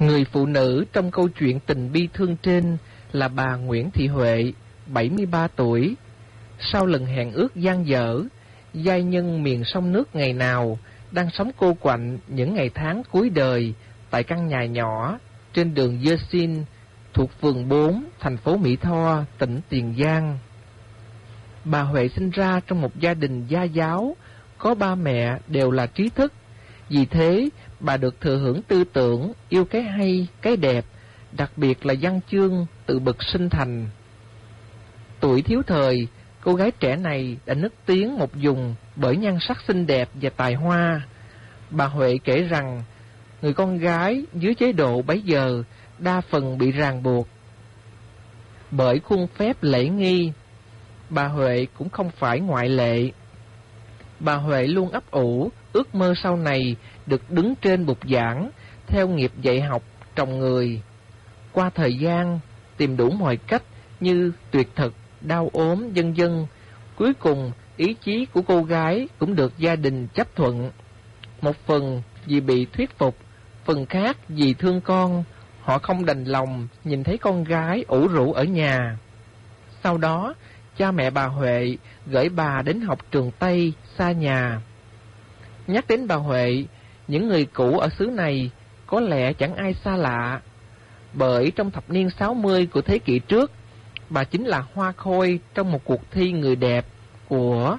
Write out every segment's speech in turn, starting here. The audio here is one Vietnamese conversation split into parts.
Người phụ nữ trong câu chuyện tình bi thương trên là bà Nguyễn Thị Huệ, 73 tuổi. Sau lần hẹn ước dang dở, giai nhân miền sông nước ngày nào đang sống cô quạnh những ngày tháng cuối đời tại căn nhà nhỏ trên đường Dơ Xin thuộc phường 4, thành phố Mỹ Tho, tỉnh Tiền Giang. Bà Huệ sinh ra trong một gia đình gia giáo, có ba mẹ đều là trí thức. Vì thế, bà được thừa hưởng tư tưởng yêu cái hay, cái đẹp, đặc biệt là văn chương từ bậc sinh thành. Tuổi thiếu thời, cô gái trẻ này đã nức tiếng một vùng bởi nhan sắc xinh đẹp và tài hoa. Bà Huệ kể rằng, người con gái dưới chế độ bấy giờ đa phần bị ràng buộc bởi khuôn phép lễ nghi. Bà Huệ cũng không phải ngoại lệ. Bà Huệ luôn ấp ủ ước mơ sau này được đứng trên bục giảng theo nghiệp dạy học trồng người. Qua thời gian tìm đủ mọi cách như tuyệt thực, đau ốm, vân vân, cuối cùng ý chí của cô gái cũng được gia đình chấp thuận. Một phần vì bị thuyết phục, phần khác vì thương con, họ không đành lòng nhìn thấy con gái ủ rũ ở nhà. Sau đó, cha mẹ bà Huệ gửi bà đến học trường Tây xa nhà. Nhắc đến bà Huệ, những người cũ ở xứ này có lẽ chẳng ai xa lạ, bởi trong thập niên 60 của thế kỷ trước, bà chính là hoa khôi trong một cuộc thi người đẹp của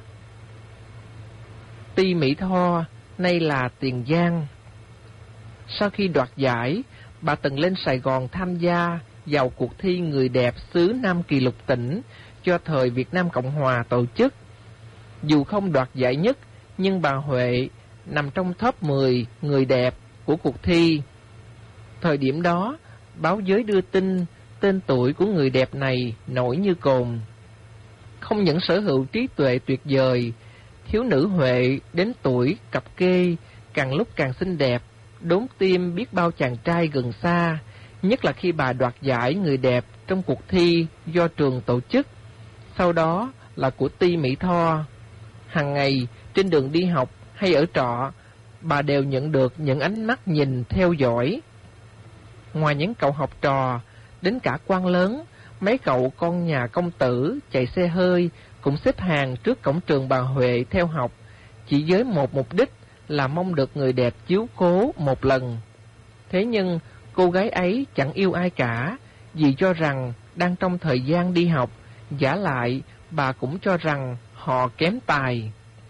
Ty Mỹ Tho, nay là Tiền Giang. Sau khi đoạt giải, bà từng lên Sài Gòn tham gia vào cuộc thi người đẹp xứ Nam Kỳ Lục tỉnh do thời Việt Nam Cộng Hòa tổ chức. Dù không đoạt giải nhất, nhưng bà Huệ nằm trong top 10 người đẹp của cuộc thi. Thời điểm đó, báo giới đưa tin tên tuổi của người đẹp này nổi như cồn. Không những sở hữu trí tuệ tuyệt vời, thiếu nữ Huệ đến tuổi cập kê càng lúc càng xinh đẹp, đốn tim biết bao chàng trai gần xa, nhất là khi bà đoạt giải người đẹp trong cuộc thi do trường tổ chức, sau đó là của Ty Mỹ Tho. Hàng ngày trên đường đi học hay ở trọ, bà đều nhận được những ánh mắt nhìn theo dõi. Ngoài những cậu học trò, đến cả quan lớn, mấy cậu con nhà công tử chạy xe hơi cũng xếp hàng trước cổng trường bà Huệ theo học, chỉ với một mục đích là mong được người đẹp chiếu cố một lần. Thế nhưng cô gái ấy chẳng yêu ai cả, vì cho rằng đang trong thời gian đi học, vả lại bà cũng cho rằng họ kém tài.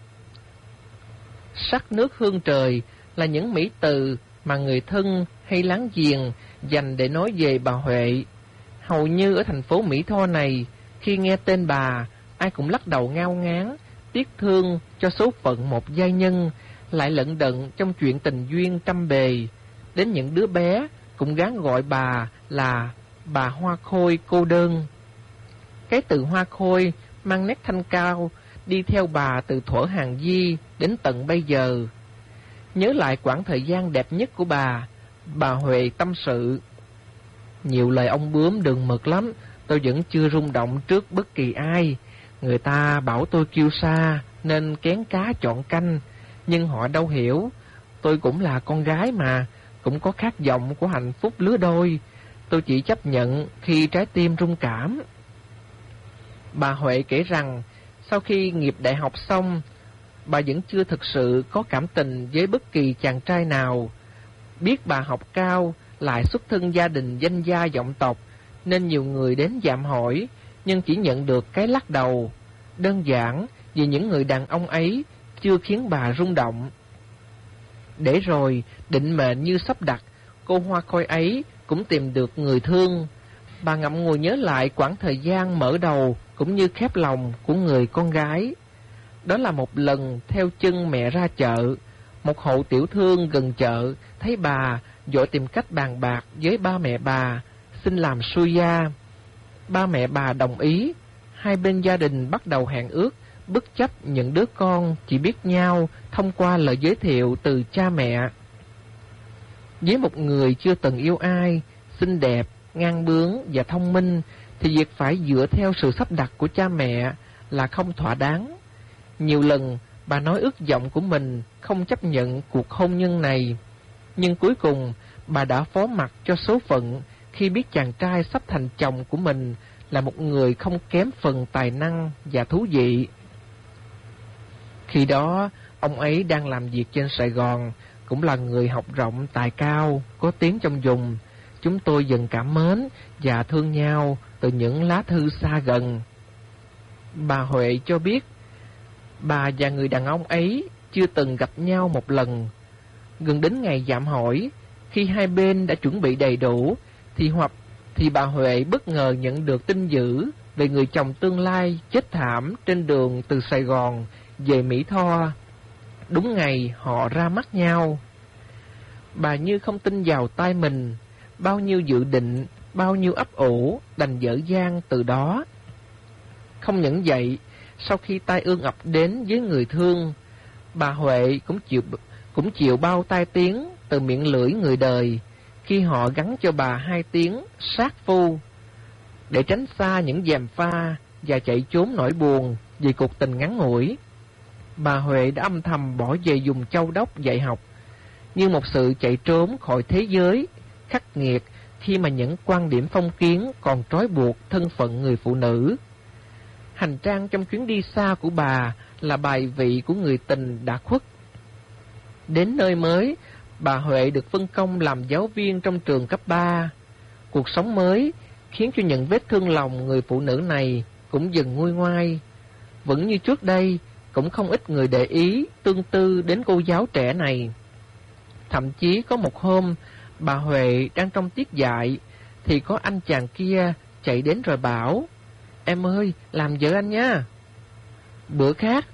Sắc nước hương trời là những mỹ từ mà người thân hay láng giềng dành để nói về bà Huệ. Hầu như ở thành phố Mỹ Tho này, khi nghe tên bà, ai cũng lắc đầu ngao ngán, tiếc thương cho số phận một giai nhân, lại lận đận trong chuyện tình duyên trăm bề. Đến những đứa bé cũng gán gọi bà là bà hoa khôi cô đơn. Cái từ hoa khôi mang nét thanh cao, đi theo bà từ thuở hàng di đến tận bây giờ. Nhớ lại quãng thời gian đẹp nhất của bà Huệ tâm sự: nhiều lời ông bướm đường mực lắm, tôi vẫn chưa rung động trước bất kỳ ai. Người ta bảo tôi kiêu sa nên kén cá chọn canh, nhưng họ đâu hiểu, tôi cũng là con gái mà, cũng có khát vọng của hạnh phúc lứa đôi. Tôi chỉ chấp nhận khi trái tim rung cảm. Bà Huệ kể rằng, sau khi nghiệp đại học xong, bà vẫn chưa thực sự có cảm tình với bất kỳ chàng trai nào. Biết bà học cao, lại xuất thân gia đình danh gia vọng tộc, nên nhiều người đến dạm hỏi, nhưng chỉ nhận được cái lắc đầu. Đơn giản vì những người đàn ông ấy chưa khiến bà rung động. Để rồi, định mệnh như sắp đặt, cô hoa khôi ấy cũng tìm được người thương. Bà ngậm ngùi nhớ lại quãng thời gian mở đầu cũng như khép lòng của người con gái. Đó là một lần theo chân mẹ ra chợ, một hộ tiểu thương gần chợ thấy bà vội tìm cách bàn bạc với ba mẹ bà, xin làm xui gia. Ba mẹ bà đồng ý, hai bên gia đình bắt đầu hẹn ước, bất chấp những đứa con chỉ biết nhau thông qua lời giới thiệu từ cha mẹ. Với một người chưa từng yêu ai, xinh đẹp, ngang bướng và thông minh, thì việc phải dựa theo sự sắp đặt của cha mẹ là không thỏa đáng. Nhiều lần bà nói ước vọng của mình không chấp nhận cuộc hôn nhân này, nhưng cuối cùng bà đã phó mặc cho số phận khi biết chàng trai sắp thành chồng của mình là một người không kém phần tài năng và thú vị. Khi đó, ông ấy đang làm việc trên Sài Gòn, cũng là người học rộng tài cao, có tiếng trong vùng. Chúng tôi dần cảm mến và thương nhau từ những lá thư xa gần. Bà Huệ cho biết, bà và người đàn ông ấy chưa từng gặp nhau một lần. Gần đến ngày dạm hỏi, khi hai bên đã chuẩn bị đầy đủ, thì bà Huệ bất ngờ nhận được tin dữ về người chồng tương lai chết thảm trên đường từ Sài Gòn về Mỹ Tho. Đúng ngày họ ra mắt nhau. Bà như không tin vào tai mình, bao nhiêu dự định, bao nhiêu ấp ủ đành dở dang từ đó. Không những vậy, sau khi tai ương ập đến với người thương, bà Huệ cũng chịu bao tai tiếng từ miệng lưỡi người đời khi họ gắn cho bà 2 tiếng sát phu, để tránh xa những gièm pha và chạy trốn nỗi buồn vì cuộc tình ngắn ngủi. Bà Huệ đã âm thầm bỏ về vùng Châu Đốc dạy học, như một sự chạy trốn khỏi thế giới khắc nghiệt khi mà những quan điểm phong kiến còn trói buộc thân phận người phụ nữ. Hành trang trong chuyến đi xa của bà là bài vị của người tình đã khuất. Đến nơi mới, bà Huệ được phân công làm giáo viên trong trường cấp 3. Cuộc sống mới khiến cho những vết thương lòng người phụ nữ này cũng dần nguôi ngoai. Vẫn như trước đây, cũng không ít người để ý, tương tư đến cô giáo trẻ này. Thậm chí có một hôm, bà Huệ đang trong tiết dạy, thì có anh chàng kia chạy đến rồi bảo, "Em ơi, làm vợ anh nha." Bữa khác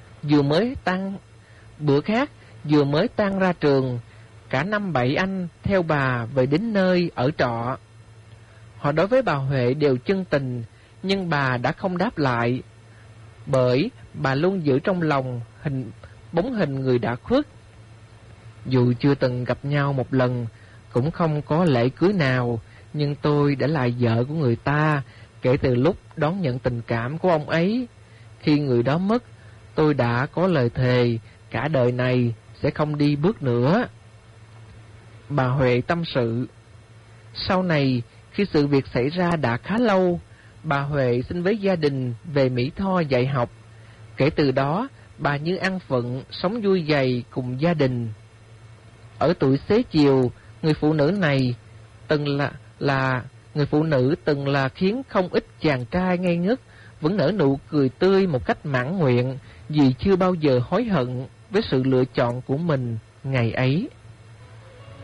vừa mới tan ra trường, cả 5-7 anh theo bà về đến nơi ở trọ. Họ đối với bà Huệ đều chân tình, nhưng bà đã không đáp lại, bởi bà luôn giữ trong lòng bóng hình người đã khuất. Dù chưa từng gặp nhau một lần, cũng không có lễ cưới nào, nhưng tôi đã là vợ của người ta kể từ lúc đón nhận tình cảm của ông ấy. Khi người đó mất, tôi đã có lời thề cả đời này sẽ không đi bước nữa. Bà Huệ tâm sự. Sau này, khi sự việc xảy ra đã khá lâu, bà Huệ xin với gia đình về Mỹ Tho dạy học. Kể từ đó, bà như ăn phận, sống vui vầy cùng gia đình. Ở tuổi xế chiều, người phụ nữ này từng là khiến không ít chàng trai ngây ngất vẫn nở nụ cười tươi một cách mãn nguyện, vì chưa bao giờ hối hận với sự lựa chọn của mình ngày ấy.